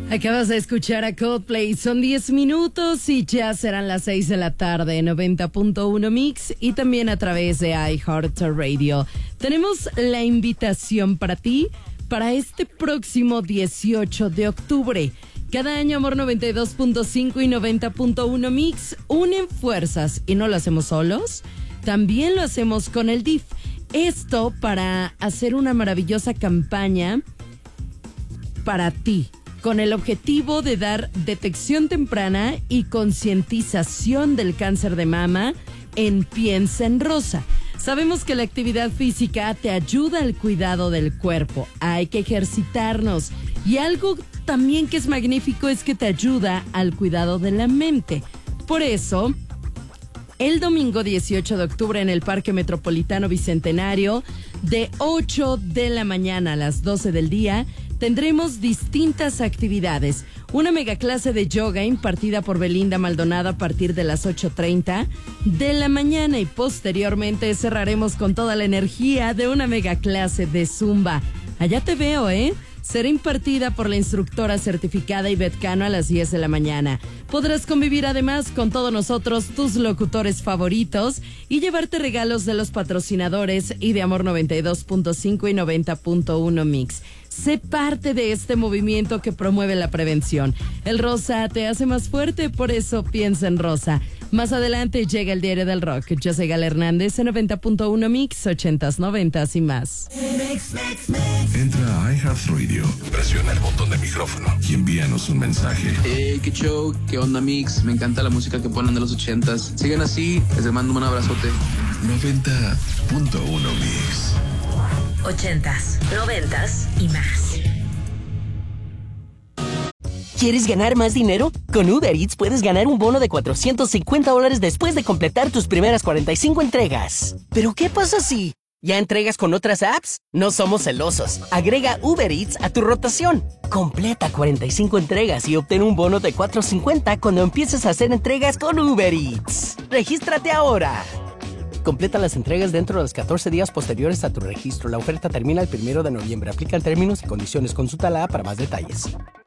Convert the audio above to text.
Acabas de escuchar a Coldplay, son 10 minutos y ya serán las 6 de la tarde, 90.1 Mix y también a través de iHeartRadio. Tenemos la invitación para ti para este próximo 18 de octubre. Cada año Amor 92.5 y 90.1 Mix unen fuerzas y no lo hacemos solos, también lo hacemos con el DIF. Esto para hacer una maravillosa campaña para ti, con el objetivo de dar detección temprana y concientización del cáncer de mama en Piensa en Rosa. Sabemos que la actividad física te ayuda al cuidado del cuerpo, hay que ejercitarnos y algo también que es magnífico es que te ayuda al cuidado de la mente. Por eso, el domingo 18 de octubre en el Parque Metropolitano Bicentenario, de 8 de la mañana a las 12 del día, tendremos distintas actividades. Una megaclase de yoga impartida por Belinda Maldonado a partir de las 8:30 de la mañana y posteriormente cerraremos con toda la energía de una megaclase de zumba. Allá te veo, ¿eh? Será impartida por la instructora certificada Ivette Cano a las 10 de la mañana. Podrás convivir además con todos nosotros, tus locutores favoritos, y llevarte regalos de los patrocinadores y de Amor 92.5 y 90.1 Mix. Sé parte de este movimiento que promueve la prevención. El rosa te hace más fuerte, por eso piensa en rosa. Más adelante llega el Diario del Rock. Yo soy Gal Hernández en 90.1 Mix, 80s, 90s y más. Entra a iHeartRadio, presiona el botón de micrófono y envíanos un mensaje. Qué show, qué onda Mix, me encanta la música que ponen de los 80s. Sigan así, les mando un abrazote. 90.1 Mix. 80s, 90s y más. ¿Quieres ganar más dinero? Con Uber Eats puedes ganar un bono de $450 después de completar tus primeras 45 entregas. ¿Pero qué pasa si ya entregas con otras apps? No somos celosos. Agrega Uber Eats a tu rotación. Completa 45 entregas y obtén un bono de $450 cuando empieces a hacer entregas con Uber Eats. ¡Regístrate ahora! Completa las entregas dentro de los 14 días posteriores a tu registro. La oferta termina el 1 de noviembre. Aplican términos y condiciones. Consulta la app para más detalles.